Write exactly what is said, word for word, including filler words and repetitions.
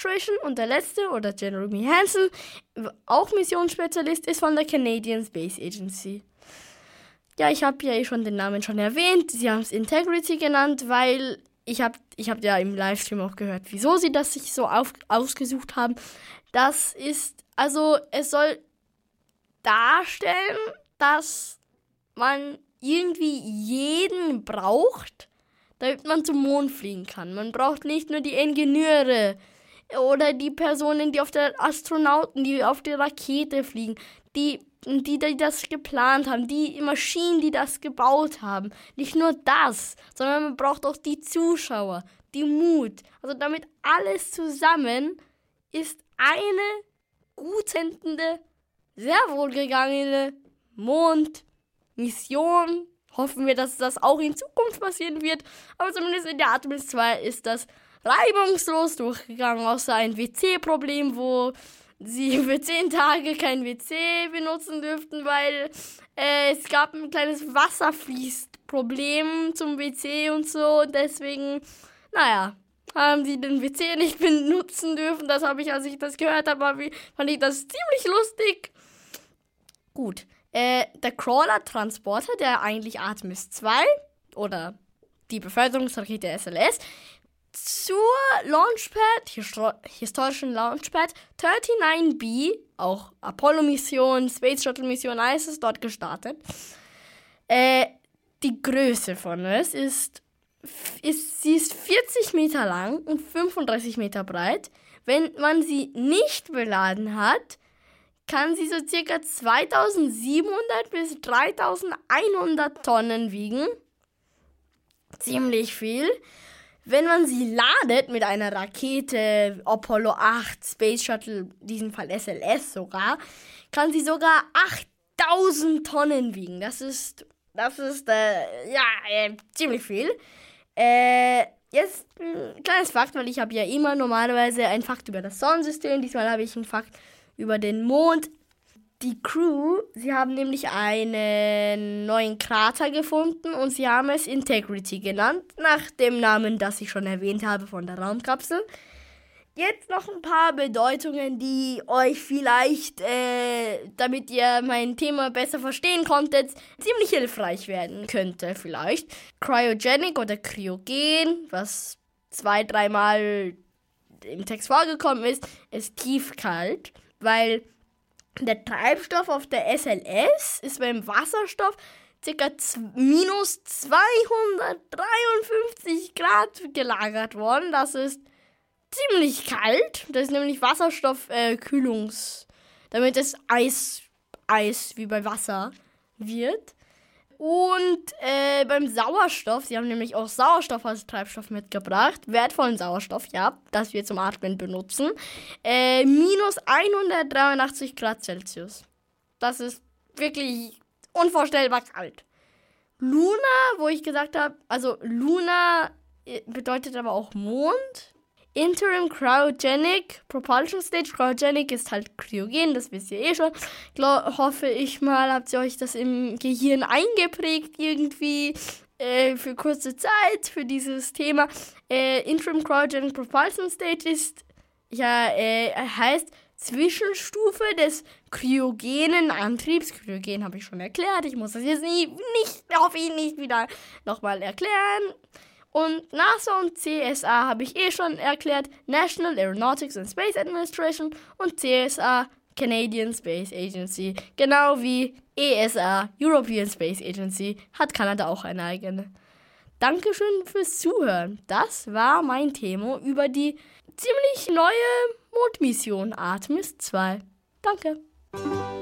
Administration. Und der letzte, oder Jeremy Hansen, auch Missionsspezialist, ist von der Canadian Space Agency. Ja, ich habe ja eh schon den Namen schon erwähnt. Sie haben es Integrity genannt, weil ich habe ich hab ja im Livestream auch gehört, wieso sie das sich so auf, ausgesucht haben. Das ist, also es soll darstellen, dass man irgendwie jeden braucht, damit man zum Mond fliegen kann. Man braucht nicht nur die Ingenieure oder die Personen, die auf der Astronauten, die auf der Rakete fliegen, die, die, die das geplant haben, die Maschinen, die das gebaut haben. Nicht nur das, sondern man braucht auch die Zuschauer, die Mut. Also damit alles zusammen ist eine gut sendende, sehr wohlgegangene Mondmission. Hoffen wir, dass das auch in Zukunft passieren wird. Aber zumindest in der Artemis zwei ist das reibungslos durchgegangen, außer ein W C-Problem, wo sie für zehn Tage kein W C benutzen dürften, weil äh, es gab ein kleines Wasserfließproblem zum W C und so. Und deswegen, naja, haben sie den W C nicht benutzen dürfen. Das habe ich, als ich das gehört habe, fand ich das ziemlich lustig. Gut. Äh, der Crawler-Transporter, der eigentlich Artemis zwei oder die Beförderungsrakete S L S zur Launchpad, histor- historischen Launchpad neununddreißig B, auch Apollo-Mission, Space Shuttle-Mission, alles ist dort gestartet. Äh, die Größe von es ist, ist, sie ist vierzig Meter lang und fünfunddreißig Meter breit. Wenn man sie nicht beladen hat, kann sie so circa zweitausendsiebenhundert bis dreitausendeinhundert Tonnen wiegen. Ziemlich viel. Wenn man sie ladet mit einer Rakete, Apollo acht, Space Shuttle, in diesem Fall S L S sogar, kann sie sogar achttausend Tonnen wiegen. Das ist, das ist, äh, ja, äh, ziemlich viel. Äh, jetzt ein kleines Fakt, weil ich habe ja immer normalerweise einen Fakt über das Sonnensystem. Diesmal habe ich einen Fakt über den Mond. Die Crew, sie haben nämlich einen neuen Krater gefunden und sie haben es Integrity genannt, nach dem Namen, das ich schon erwähnt habe von der Raumkapsel. Jetzt noch ein paar Bedeutungen, die euch vielleicht, äh, damit ihr mein Thema besser verstehen konntet, ziemlich hilfreich werden könnte vielleicht. Cryogenic oder Kryogen, was zwei, dreimal im Text vorgekommen ist, ist tiefkalt, weil der Treibstoff auf der S L S ist beim Wasserstoff ca. minus zweihundertdreiundfünfzig Grad gelagert worden. Das ist ziemlich kalt. Das ist nämlich Wasserstoffkühlungs, äh, damit es Eis, Eis wie bei Wasser wird. Und äh, beim Sauerstoff, sie haben nämlich auch Sauerstoff als Treibstoff mitgebracht, wertvollen Sauerstoff, ja, das wir zum Atmen benutzen, äh, minus hundertdreiundachtzig Grad Celsius. Das ist wirklich unvorstellbar kalt. Luna, wo ich gesagt habe, also Luna bedeutet aber auch Mond. Interim Cryogenic Propulsion Stage. Cryogenic ist halt Kryogen, das wisst ihr eh schon. Gla- hoffe ich mal, habt ihr euch das im Gehirn eingeprägt irgendwie äh, für kurze Zeit für dieses Thema. Äh, Interim Cryogenic Propulsion Stage ist, ja, äh, heißt Zwischenstufe des kryogenen Antriebs. Kryogen habe ich schon erklärt, ich muss das jetzt nie, nicht, hoffe ich nicht wieder nochmal erklären. Und NASA und C S A habe ich eh schon erklärt. National Aeronautics and Space Administration und C S A, Canadian Space Agency. Genau wie E S A, European Space Agency, hat Kanada auch eine eigene. Dankeschön fürs Zuhören. Das war mein Thema über die ziemlich neue Mondmission Artemis zwei. Danke.